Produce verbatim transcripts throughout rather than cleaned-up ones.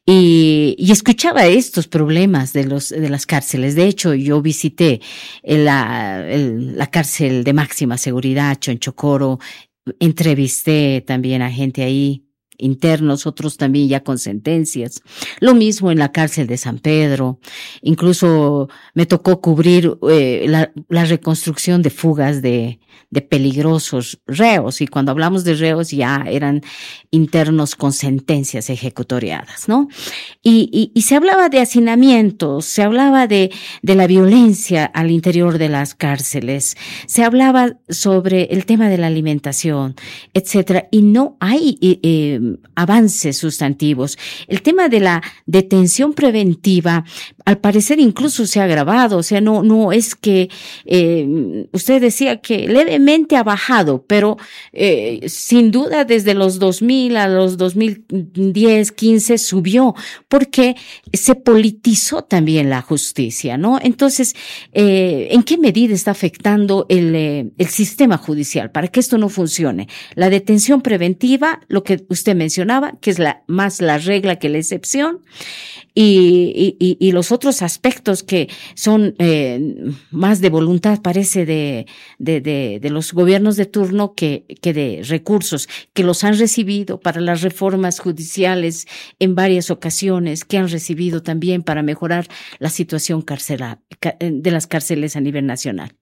Y, y escuchaba estos problemas de los de las cárceles. De hecho, yo visité la, el, la cárcel de máxima seguridad, Chonchocoro, entrevisté también a gente ahí, internos, otros también ya con sentencias. Lo mismo en la cárcel de San Pedro. Incluso me tocó cubrir eh, la, la reconstrucción de fugas de, de peligrosos reos. Y cuando hablamos de reos ya eran internos con sentencias ejecutoriadas, ¿no? Y, y, y se hablaba de hacinamientos, se hablaba de, de la violencia al interior de las cárceles, se hablaba sobre el tema de la alimentación, etcétera. Y no hay eh, eh, avances sustantivos. El tema de la detención preventiva, al parecer incluso se ha agravado, o sea, no, no es que, eh, usted decía que levemente ha bajado, pero eh, sin duda desde los dos mil a los dos mil diez, quince subió, porque se politizó también la justicia, ¿no? Entonces, eh, ¿en qué medida está afectando el, eh, el sistema judicial para que esto no funcione? La detención preventiva, lo que usted mencionaba, que es la, más la regla que la excepción, y, y, y los otros aspectos que son eh, más de voluntad, parece, de, de, de, de los gobiernos de turno que, que de recursos, que los han recibido para las reformas judiciales en varias ocasiones, que han recibido también para mejorar la situación carcelar, de las cárceles a nivel nacional.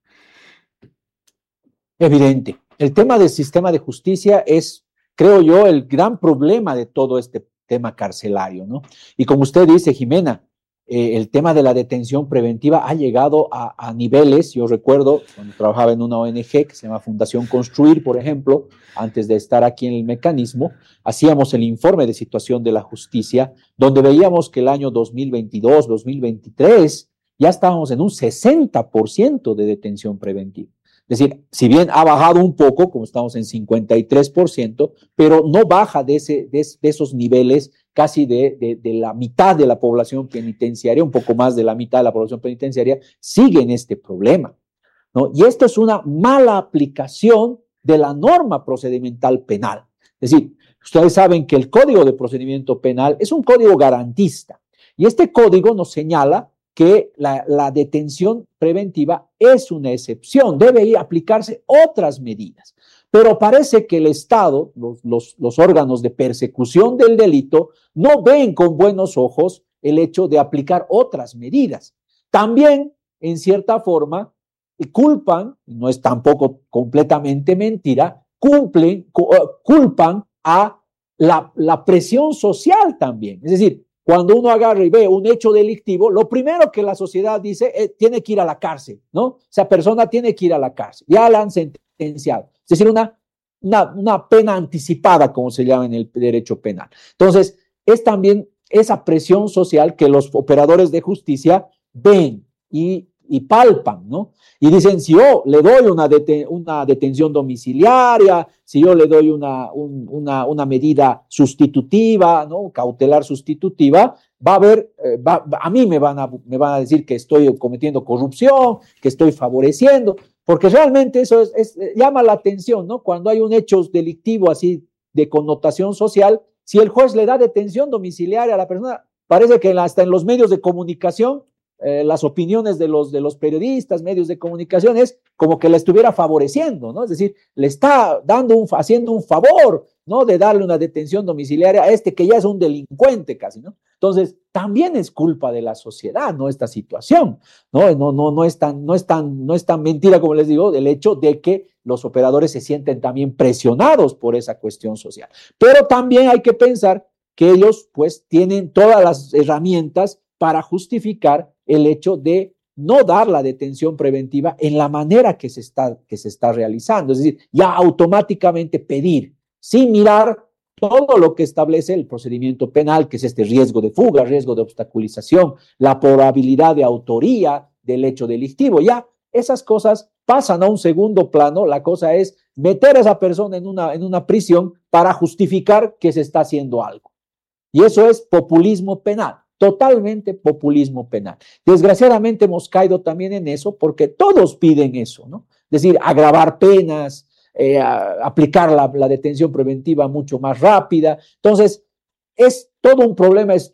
Evidente. El tema del sistema de justicia es, creo yo, el gran problema de todo este tema carcelario, ¿no? Y como usted dice, Jimena, eh, el tema de la detención preventiva ha llegado a, a niveles. Yo recuerdo cuando trabajaba en una O N G que se llama Fundación Construir, por ejemplo, antes de estar aquí en el mecanismo, hacíamos el informe de situación de la justicia, donde veíamos que el año dos mil veintidós, dos mil veintitrés, ya estábamos en un sesenta por ciento de detención preventiva. Es decir, si bien ha bajado un poco, como estamos en cincuenta y tres por ciento, pero no baja de, ese, de, de esos niveles casi de, de, de la mitad de la población penitenciaria, un poco más de la mitad de la población penitenciaria, sigue en este problema, ¿no? Y esto es una mala aplicación de la norma procedimental penal. Es decir, ustedes saben que el Código de Procedimiento Penal es un código garantista, y este código nos señala que la, la detención preventiva es una excepción, debe aplicarse otras medidas. Pero parece que el Estado, los, los, los órganos de persecución del delito, no ven con buenos ojos el hecho de aplicar otras medidas. También, en cierta forma, culpan, no es tampoco completamente mentira, cumplen, culpan a la, la presión social también. Es decir, cuando uno agarra y ve un hecho delictivo, lo primero que la sociedad dice es, tiene que ir a la cárcel, ¿no? Esa persona tiene que ir a la cárcel. Ya la han sentenciado. Es decir, una, una, una pena anticipada, como se llama en el derecho penal. Entonces, es también esa presión social que los operadores de justicia ven y, y palpan, ¿no? Y dicen, si yo le doy una, deten una detención domiciliaria, si yo le doy una, un, una, una medida sustitutiva, ¿no? Cautelar sustitutiva, va a haber, eh, va, a mí me van a, me van a decir que estoy cometiendo corrupción, que estoy favoreciendo, porque realmente eso es, es, llama la atención, ¿no? Cuando hay un hecho delictivo así de connotación social, si el juez le da detención domiciliaria a la persona, parece que hasta en los medios de comunicación, Eh, las opiniones de los, de los periodistas, medios de comunicación, es como que le estuviera favoreciendo, ¿no? Es decir, le está dando un, haciendo un favor, ¿no? De darle una detención domiciliaria a este que ya es un delincuente casi, ¿no? Entonces, también es culpa de la sociedad, ¿no? Esta situación, ¿no? No, no, no es tan, no es tan, no es tan mentira, como les digo, el hecho de que los operadores se sienten también presionados por esa cuestión social. Pero también hay que pensar que ellos, pues, tienen todas las herramientas para justificar el hecho de no dar la detención preventiva en la manera que se está, que se está realizando. Es decir, ya automáticamente pedir, sin mirar todo lo que establece el procedimiento penal, que es este riesgo de fuga, riesgo de obstaculización, la probabilidad de autoría del hecho delictivo. Ya esas cosas pasan a un segundo plano. La cosa es meter a esa persona en una, en una prisión para justificar que se está haciendo algo. Y eso es populismo penal. Totalmente populismo penal. Desgraciadamente hemos caído también en eso porque todos piden eso, ¿no? Es decir, agravar penas, eh, a, aplicar la, la detención preventiva mucho más rápida. Entonces, es todo un problema